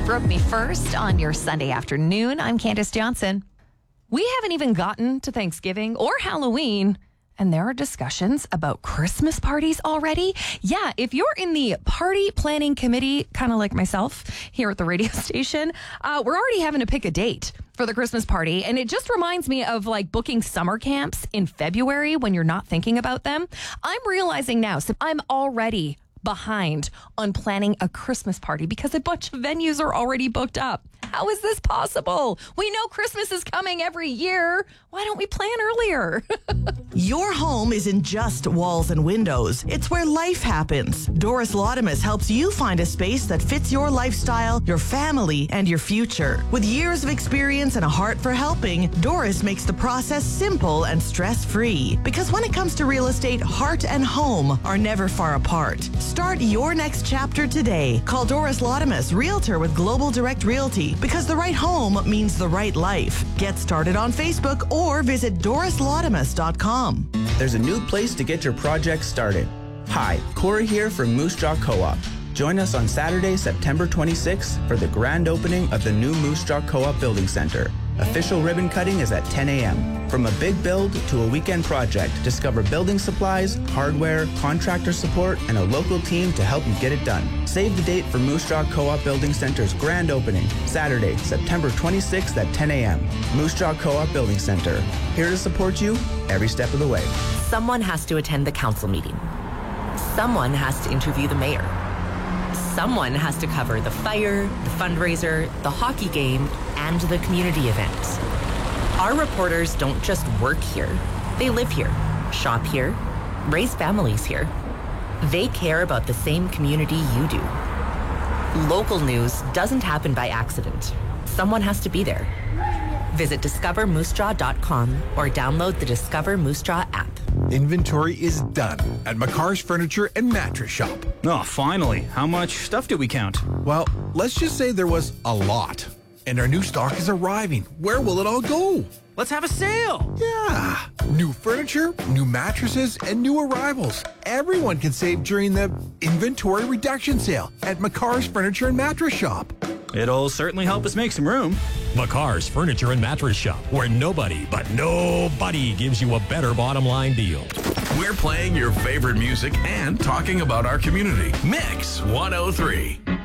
Broke Me First on your Sunday afternoon. I'm Candace Johnson. We haven't even gotten to Thanksgiving or Halloween, and there are discussions about Christmas parties already. Yeah, if you're in the party planning committee, kind of like myself here at the radio station, we're already having to pick a date for the Christmas party. And it just reminds me of like booking summer camps in February when you're not thinking about them. I'm realizing now, so I'm already behind on planning a Christmas party because a bunch of venues are already booked up. How is this possible? We know Christmas is coming every year. Why don't we plan earlier? Your home isn't just walls and windows. It's where life happens. Doris Laudamus helps you find a space that fits your lifestyle, your family, and your future. With years of experience and a heart for helping, Doris makes the process simple and stress-free. Because when it comes to real estate, heart and home are never far apart. Start your next chapter today. Call Doris Laudamus, Realtor with Global Direct Realty, because the right home means the right life. Get started on Facebook or visit dorislaudamus.com. There's a new place to get your project started. Hi, Corey here from Moose Jaw Co-op. Join us on Saturday, September 26th for the grand opening of the new Moose Jaw Co-op Building Center. Official ribbon cutting is at 10 a.m. From a big build to a weekend project, discover building supplies, hardware, contractor support, and a local team to help you get it done. Save the date for Moose Jaw Co-op Building Center's grand opening, Saturday, September 26th at 10 a.m. Moose Jaw Co-op Building Center. Here to support you every step of the way. Someone has to attend the council meeting. Someone has to interview the mayor. Someone has to cover the fire, the fundraiser, the hockey game, and the community events. Our reporters don't just work here. They live here, shop here, raise families here. They care about the same community you do. Local news doesn't happen by accident. Someone has to be there. Visit discovermoosejaw.com or download the Discover Moose Jaw app. Inventory is done at McCarr's Furniture and Mattress Shop. Oh, finally. How much stuff did we count? Well, let's just say there was a lot. And our new stock is arriving. Where will it all go? Let's have a sale. Yeah. New furniture, new mattresses, and new arrivals. Everyone can save during the inventory reduction sale at McCarr's Furniture and Mattress Shop. It'll certainly help us make some room. McCarr's Furniture and Mattress Shop, where nobody gives you a better bottom line deal. We're playing your favorite music and talking about our community. Mix 103.